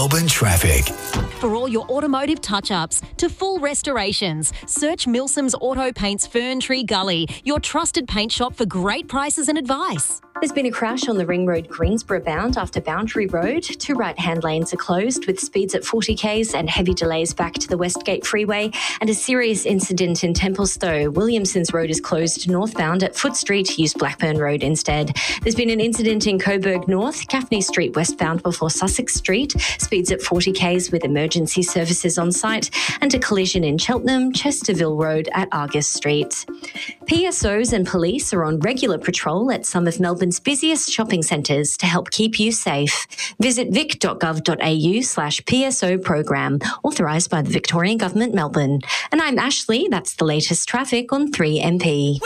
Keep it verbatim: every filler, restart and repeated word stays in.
Melbourne traffic. For all your automotive touch-ups to full restorations, search Milsom's Auto Paints Fern Tree Gully, your trusted paint shop for great prices and advice. There's been a crash on the Ring Road Greensboro bound after Boundary Road. Two right-hand lanes are closed with speeds at forty kays and heavy delays back to the Westgate Freeway. And a serious incident in Templestowe. Williamson's Road is closed northbound at Foot Street. Use Blackburn Road instead. There's been an incident in Coburg North, Gaffney Street westbound before Sussex Street. Speeds at forty kays with emergency services on site. And a collision in Cheltenham, Chesterville Road at Argus Street. P S Os and police are on regular patrol at some of Melbourne's busiest shopping centres to help keep you safe. Visit vic.gov.au slash PSO program, authorised by the Victorian Government, Melbourne. And I'm Ashley. That's the latest traffic on three M P.